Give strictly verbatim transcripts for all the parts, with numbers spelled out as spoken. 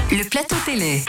Le plateau télé.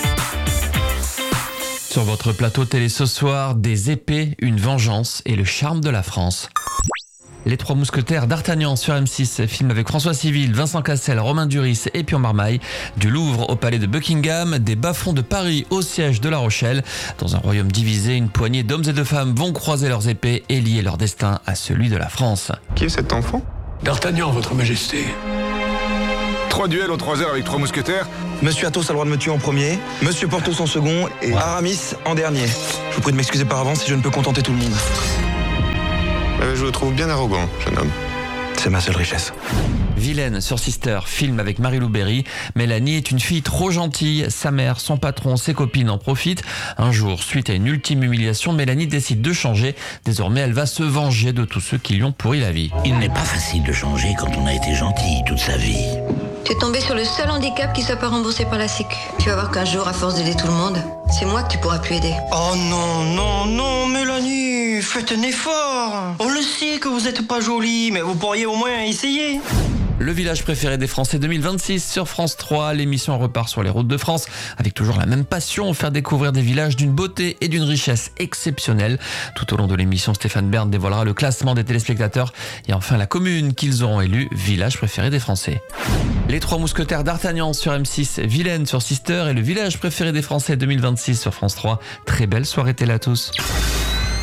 Sur votre plateau télé ce soir, des épées, une vengeance et le charme de la France. Les Trois Mousquetaires d'Artagnan sur M six, film avec François Civil, Vincent Cassel, Romain Duris et Pion Marmaille. Du Louvre au palais de Buckingham, des bas-fonds de Paris au siège de La Rochelle. Dans un royaume divisé, une poignée d'hommes et de femmes vont croiser leurs épées et lier leur destin à celui de la France. Qui est cet enfant? D'Artagnan, votre majesté. Trois duels aux trois heures avec trois mousquetaires. Monsieur Athos a le droit de me tuer en premier, Monsieur Porthos en second et Aramis en dernier. Je vous prie de m'excuser par avance si je ne peux contenter tout le monde. Euh, je vous trouve bien arrogant, jeune homme. C'est ma seule richesse. Vilaine sur Sister, film avec Marie-Lou Berry. Mélanie est une fille trop gentille. Sa mère, son patron, ses copines en profitent. Un jour, suite à une ultime humiliation, Mélanie décide de changer. Désormais, elle va se venger de tous ceux qui lui ont pourri la vie. Il n'est pas facile de changer quand on a été gentil toute sa vie. Tu es tombé sur le seul handicap qui soit pas remboursé par la Sécu. Tu vas voir qu'un jour, à force d'aider tout le monde, c'est moi que tu pourras plus aider. Oh non, non, non, Mélanie, faites un effort. On le sait que vous êtes pas jolie, mais vous pourriez au moins essayer. Le village préféré des Français deux mille vingt-six sur France trois. L'émission repart sur les routes de France avec toujours la même passion, faire découvrir des villages d'une beauté et d'une richesse exceptionnelle. Tout au long de l'émission, Stéphane Bern dévoilera le classement des téléspectateurs et enfin la commune qu'ils auront élue village préféré des Français. Les Trois Mousquetaires d'Artagnan sur M six, Vilaine sur Sister et le village préféré des Français deux mille vingt-six sur France trois. Très belle soirée télé à tous.